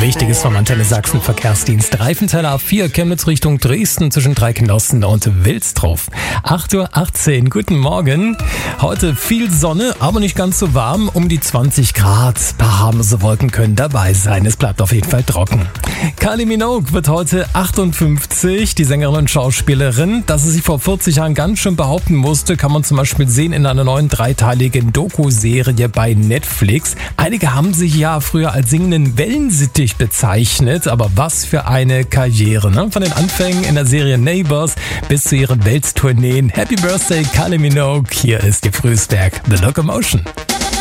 Richtiges vom Antenne Sachsen Verkehrsdienst. Reifenteller A4, Chemnitz Richtung Dresden zwischen Dreikenossen und Wilsdruff. 8:18 Uhr, guten Morgen. Heute viel Sonne, aber nicht ganz so warm, um die 20 Grad. Ein paar harmlose Wolken können dabei sein. Es bleibt auf jeden Fall trocken. Kylie Minogue wird heute 58, die Sängerin und Schauspielerin. Dass sie sich vor 40 Jahren ganz schön behaupten musste, kann man zum Beispiel sehen in einer neuen dreiteiligen Doku-Serie bei Netflix. Einige haben sich ja früher als singenden Wellensittich bezeichnet, aber was für eine Karriere, ne? Von den Anfängen in der Serie Neighbours bis zu ihren Welttourneen. Happy Birthday, Kylie Minogue. Hier ist ihr Frühsberg, The Locomotion.